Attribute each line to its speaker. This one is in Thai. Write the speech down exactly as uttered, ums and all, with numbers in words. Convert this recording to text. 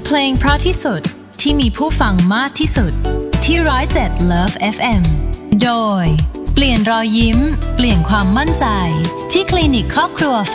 Speaker 1: เพลงเพราะที่สุดที่มีผู้ฟังมากที่สุดที่หนึ่งศูนย์เจ็ด Love เอฟ เอ็ม โดยเปลี่ยนรอยยิ้มเปลี่ยนความมั่นใจที่คลินิกครอบครัว